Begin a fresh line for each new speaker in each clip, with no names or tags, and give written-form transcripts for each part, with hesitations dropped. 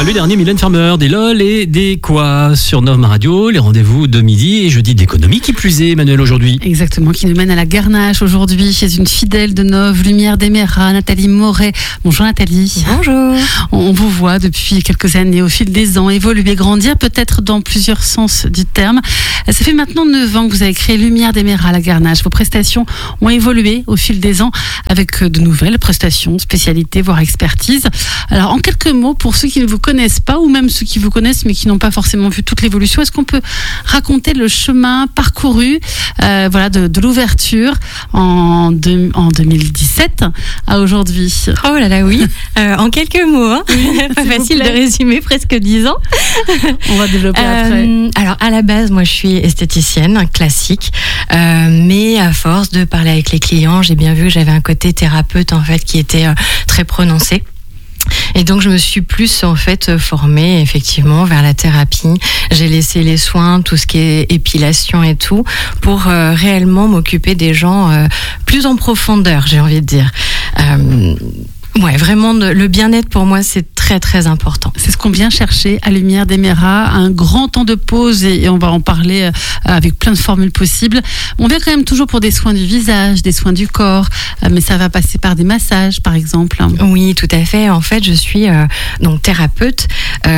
Le dernier Mylène Farmer, des LOL et des quoi sur Novum Radio, les rendez-vous de midi et jeudi d'économie qui plus est, Emmanuel, aujourd'hui.
Exactement, qui nous mène à la Garnache aujourd'hui chez une fidèle de Nov, Lumière d'Emera, Nathalie Moret. Bonjour Nathalie.
Bonjour.
On vous voit depuis quelques années, au fil des ans, évoluer, grandir, peut-être dans plusieurs sens du terme. Ça fait maintenant 9 ans que vous avez créé Lumière d'Emera à la Garnache. Vos prestations ont évolué au fil des ans avec de nouvelles prestations, spécialités, voire expertise. Alors en quelques mots, pour ceux qui ne vous connaissent pas, ou même ceux qui vous connaissent mais qui n'ont pas forcément vu toute l'évolution, est-ce qu'on peut raconter le chemin parcouru de l'ouverture en 2017 à aujourd'hui?
Oh là là, oui. En quelques mots, hein. Pas facile de résumer presque 10 ans.
On va développer après.
Alors à la base, moi je suis esthéticienne classique, mais à force de parler avec les clients, j'ai bien vu que j'avais un côté thérapeute en fait qui était très prononcé. Et donc je me suis plus en fait formée effectivement vers la thérapie. J'ai laissé les soins, tout ce qui est épilation et tout, pour réellement m'occuper des gens plus en profondeur, j'ai envie de dire. Ouais, vraiment, le bien-être pour moi, c'est très très important.
C'est ce qu'on vient chercher à Lumière d'Emera, un grand temps de pause et on va en parler avec plein de formules possibles. On vient quand même toujours pour des soins du visage, des soins du corps, mais ça va passer par des massages, par exemple.
Oui, tout à fait. En fait, je suis donc thérapeute.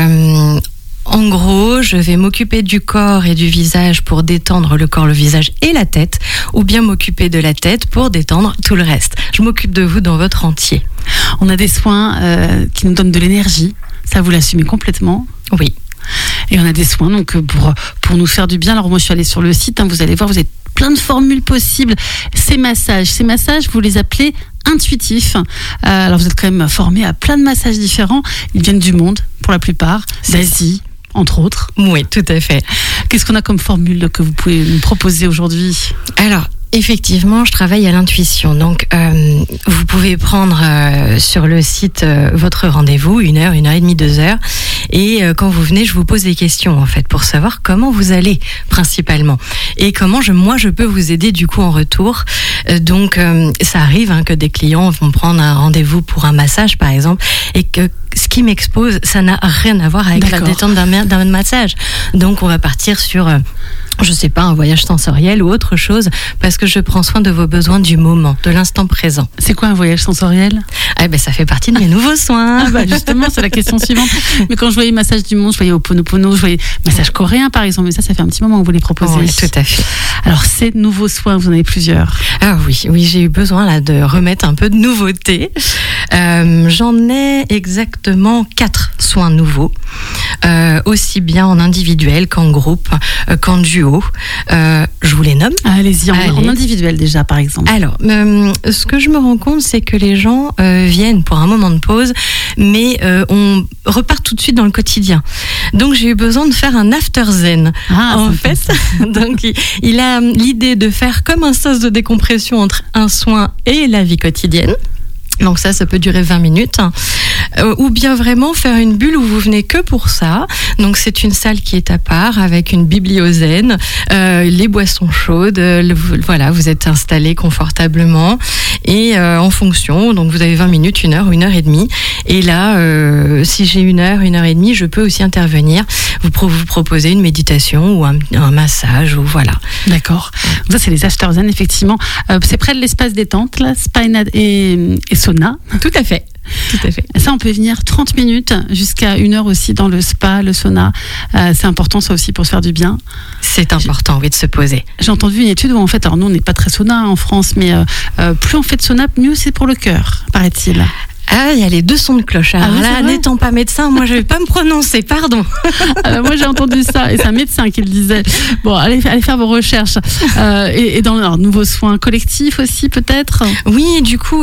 En gros, je vais m'occuper du corps et du visage pour détendre le corps, le visage et la tête, ou bien m'occuper de la tête pour détendre tout le reste. Je m'occupe de vous dans votre entier.
On a des soins qui nous donnent de l'énergie, ça vous l'assumez complètement?
Oui.
Et on a des soins donc pour nous faire du bien. Alors moi je suis allée sur le site, vous allez voir, vous avez plein de formules possibles. Ces massages, vous les appelez intuitifs. Alors vous êtes quand même formés à plein de massages différents. Ils viennent du monde pour la plupart, d'Asie entre autres.
Oui, tout à fait.
Qu'est-ce qu'on a comme formule que vous pouvez nous proposer aujourd'hui?
Alors, effectivement, je travaille à l'intuition. Donc, vous pouvez prendre sur le site votre rendez-vous, 1 heure, 1 heure et demie, 2 heures. Et quand vous venez, je vous pose des questions, en fait, pour savoir comment vous allez, principalement. Et comment moi, je peux vous aider, du coup, en retour. Donc, ça arrive que des clients vont prendre un rendez-vous pour un massage, par exemple, et que ce qui m'expose, ça n'a rien à voir avec la détente d'un massage. Donc, on va partir sur... je sais pas, un voyage sensoriel ou autre chose, parce que je prends soin de vos besoins du moment, de l'instant présent.
C'est quoi un voyage sensoriel?
Ça fait partie de mes nouveaux soins.
Justement, c'est la question suivante. Mais quand je voyais massage du monde, je voyais Ho'oponopono, je voyais massage coréen par exemple, mais ça fait un petit moment que vous les proposez.
Oui, tout à fait.
Alors ces nouveaux soins, vous en avez plusieurs?
Ah oui, j'ai eu besoin là de remettre un peu de nouveauté. J'en ai exactement 4 soins nouveaux, aussi bien en individuel qu'en groupe, qu'en duo. Je vous les nomme.
Allez-y, en individuel déjà, par exemple.
Alors, ce que je me rends compte, c'est que les gens viennent pour un moment de pause, mais on repart tout de suite dans le quotidien. Donc, j'ai eu besoin de faire un after zen. En fait, donc il a l'idée de faire comme un sas de décompression entre un soin et la vie quotidienne. Donc ça peut durer 20 minutes. Ou bien vraiment faire une bulle où vous venez que pour ça. Donc c'est une salle qui est à part avec une bibliozène, les boissons chaudes, vous êtes installé confortablement et en fonction, donc vous avez 20 minutes, 1 heure, 1 heure et demie. Et là, si j'ai 1 heure, 1 heure et demie, je peux aussi intervenir, vous proposer une méditation ou un massage ou voilà.
D'accord. Ça c'est les after zen effectivement. C'est près de l'espace détente, là, spa et sauna.
Tout à fait. Tout à fait.
Ça, on peut venir 30 minutes jusqu'à 1 heure aussi dans le spa, le sauna. C'est important ça aussi pour se faire du bien.
C'est important, oui, de se poser.
J'ai entendu une étude où en fait, alors nous on n'est pas très sauna en France, mais plus on fait de sauna, mieux c'est pour le cœur, paraît-il.
Ah, il y a les 2 sons de cloche. Alors là, n'étant pas médecin, moi je vais pas me prononcer, pardon.
Moi j'ai entendu ça, et c'est un médecin qui le disait. Bon, allez faire vos recherches. Et dans leurs nouveaux soins collectifs aussi, peut-être?
Oui, du coup,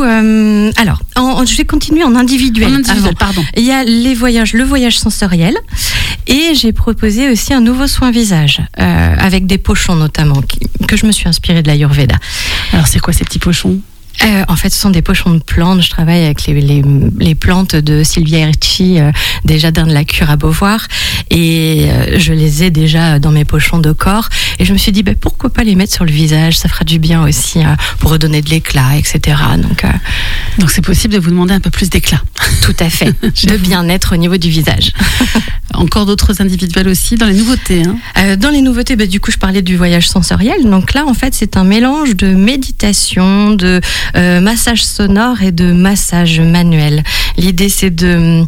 je vais continuer en individuel.
Pardon.
Il y a le voyage sensoriel, et j'ai proposé aussi un nouveau soin visage, avec des pochons notamment, que je me suis inspirée de l'Ayurveda.
Alors c'est quoi ces petits pochons?
En fait, ce sont des pochons de plantes. Je travaille avec les plantes de Sylvia Ricci, des jardins de la cure à Beauvoir, et je les ai déjà dans mes pochons de corps. Et je me suis dit, pourquoi pas les mettre sur le visage, ça fera du bien aussi pour redonner de l'éclat, etc.
Donc c'est possible de vous demander un peu plus d'éclat.
Tout à fait, de bien-être au niveau du visage.
Encore d'autres individuels aussi dans les nouveautés.
Dans les nouveautés, du coup, je parlais du voyage sensoriel. Donc là, en fait, c'est un mélange de méditation, de massage sonore et de massage manuel. L'idée, c'est de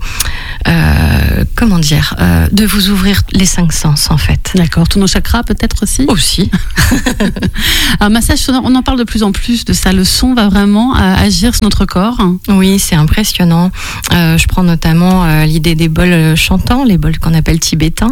de vous ouvrir les 5 sens, en fait.
D'accord. Tous nos chakras, peut-être aussi.
Aussi.
Alors, massage sonore, on en parle de plus en plus de ça. Le son va vraiment agir sur notre corps.
Oui, c'est impressionnant. Je prends notamment l'idée des bols chantants, les bols qu'on appelle tibétains.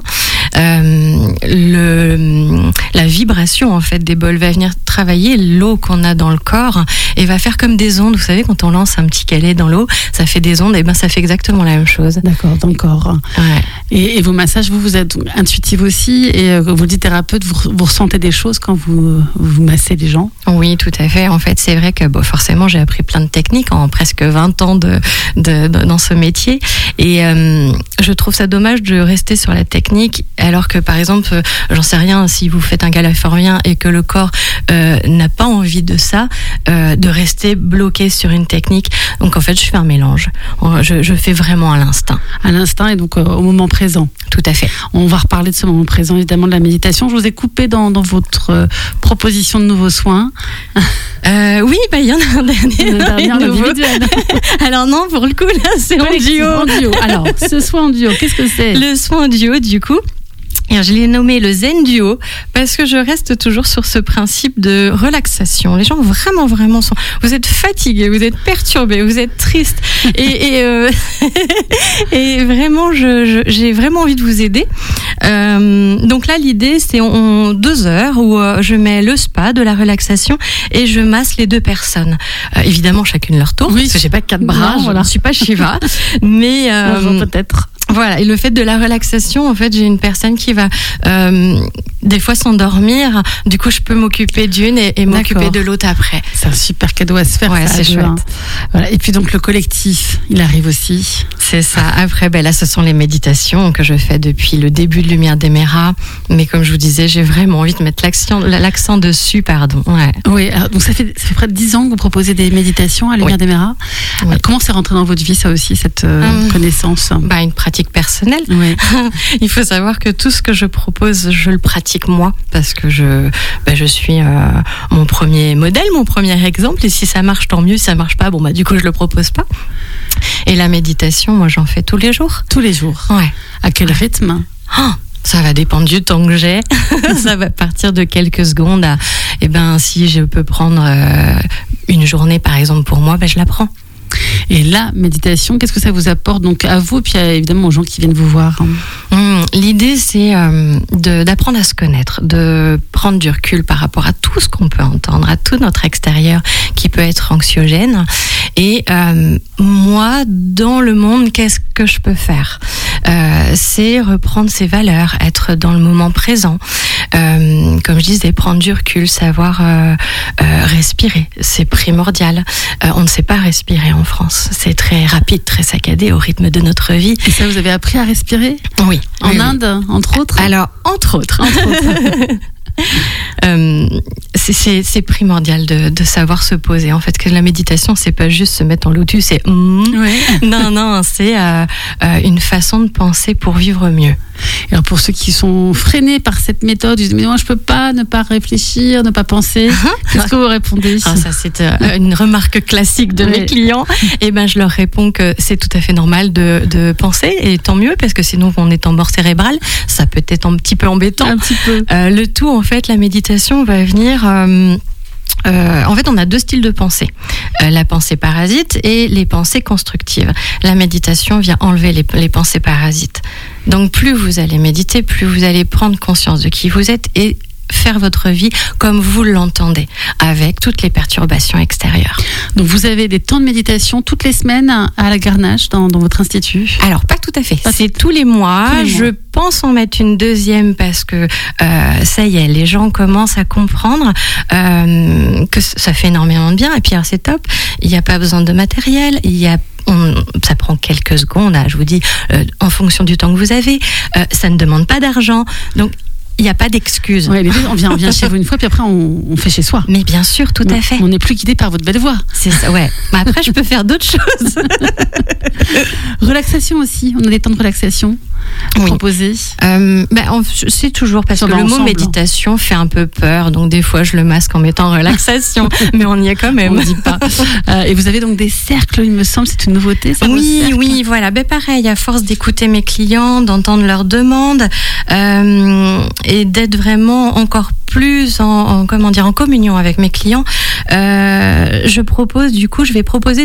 La vibration, en fait, des bols va venir travailler l'eau qu'on a dans le corps et va faire comme des ondes. Vous savez, quand on lance un petit calet dans l'eau, ça fait des ondes. Et ça fait exactement la même chose.
D'accord, dans le corps.
Ouais.
Et vos massages, vous êtes intuitive aussi, et vous dites thérapeute, vous ressentez des choses quand vous massez les gens?
Oui, tout à fait. En fait, c'est vrai que forcément, j'ai appris plein de techniques en presque 20 ans dans ce métier. Et je trouve ça dommage de rester sur la technique, alors que, par exemple, j'en sais rien, si vous faites un californien et que le corps n'a pas envie de ça, de rester bloqué sur une technique. Donc, en fait, je fais un mélange. Je fais vraiment à l'instinct.
À l'instinct, et donc au moment présent.
Tout à fait.
On va reparler de ce moment présent, évidemment, de la méditation. Je vous ai coupé dans votre proposition de nouveaux soins.
Oui, il y en a un dernier
individuel.
Alors non, pour le coup, là, c'est en duo.
Alors, ce soin en duo, qu'est-ce que c'est?
Le soin en duo, du coup, et je l'ai nommé le Zen Duo parce que je reste toujours sur ce principe de relaxation. Les gens vraiment sont... Vous êtes fatigués, vous êtes perturbés, vous êtes tristes. Et vraiment, j'ai vraiment envie de vous aider. Donc là, l'idée, c'est 2 heures où je mets le spa, de la relaxation, et je masse les 2 personnes. Évidemment, chacune leur tour, parce que j'ai pas 4 bras, je ne suis pas Shiva. Mais
peut-être.
Voilà, et le fait de la relaxation, en fait, j'ai une personne qui va des fois s'endormir. Du coup, je peux m'occuper d'une et m'occuper de l'autre après.
C'est un super cadeau à se faire.
Ouais, c'est chouette.
Voilà. Et puis donc le collectif, il arrive aussi.
C'est ça. Après, là, ce sont les méditations que je fais depuis le début de Lumière d'Emera. Mais comme je vous disais, j'ai vraiment envie de mettre l'accent dessus, pardon. Ouais.
Oui. Alors, donc ça fait près de 10 ans que vous proposez des méditations à Lumière d'Emera. Oui. Comment c'est rentré dans votre vie, ça aussi, cette connaissance?
Une pratique personnelle.
Oui.
Il faut savoir que tout ce que je propose, je le pratique moi, parce que je suis mon premier modèle, mon premier exemple, et si ça marche, tant mieux. Si ça marche pas, du coup, je le propose pas. Et la méditation, moi, j'en fais tous les jours.
Tous les jours.
Ouais.
À quel rythme?
Ça va dépendre du temps que j'ai. Ça va partir de quelques secondes à, si je peux prendre une journée, par exemple, pour moi, je la prends.
Et la méditation, qu'est-ce que ça vous apporte donc à vous, puis évidemment aux gens qui viennent vous voir?
L'idée, c'est d'apprendre à se connaître, de prendre du recul par rapport à tout ce qu'on peut entendre, à tout notre extérieur qui peut être anxiogène. Et moi, dans le monde, qu'est-ce que je peux faire? C'est reprendre ses valeurs, être dans le moment présent. Comme je disais, prendre du recul, savoir respirer, c'est primordial. On ne sait pas respirer en France. C'est très rapide, très saccadé au rythme de notre vie.
Et ça, vous avez appris à respirer?
Oui.
En Inde, entre autres?
Alors, entre autres. C'est primordial de savoir se poser. En fait, que la méditation, c'est pas juste se mettre en lotus, c'est non, c'est une façon de penser pour vivre mieux.
Alors pour ceux qui sont freinés par cette méthode, ils disent mais moi je peux pas ne pas réfléchir, ne pas penser. Qu'est-ce que vous répondez?
Ça c'est une remarque classique de mes clients. Et je leur réponds que c'est tout à fait normal de penser, et tant mieux, parce que sinon on est en mort cérébrale, ça peut être un petit peu embêtant.
Un petit peu.
Le tout, en fait, la méditation va venir. En fait, on a 2 styles de pensée. La pensée parasite et les pensées constructives. La méditation vient enlever les pensées parasites. Donc, plus vous allez méditer, plus vous allez prendre conscience de qui vous êtes et faire votre vie comme vous l'entendez, avec toutes les perturbations extérieures.
Donc vous avez des temps de méditation toutes les semaines à la Garnache dans votre institut?
Alors pas tout à fait, c'est tous les mois. Je pense en mettre une deuxième parce que ça y est, les gens commencent à comprendre que ça fait énormément de bien. Et puis alors, c'est top, il n'y a pas besoin de matériel, ça prend quelques secondes, je vous dis, en fonction du temps que vous avez. Ça ne demande pas d'argent, donc il n'y a pas d'excuse.
Ouais, on vient chez vous une fois, puis après on fait chez soi.
Mais bien sûr, tout à fait.
On n'est plus guidé par votre belle voix.
C'est ça, ouais. Mais après, je peux faire d'autres choses.
Relaxation aussi. On a des temps de relaxation proposés.
C'est toujours parce que le mot méditation fait un peu peur, donc des fois je le masque en mettant relaxation, mais on y est quand même.
On ne dit pas. Et vous avez donc des cercles, il me semble, c'est une nouveauté. Ça,
oui, voilà. Pareil, à force d'écouter mes clients, d'entendre leurs demandes. Et d'être vraiment encore plus en communion avec mes clients, je vais proposer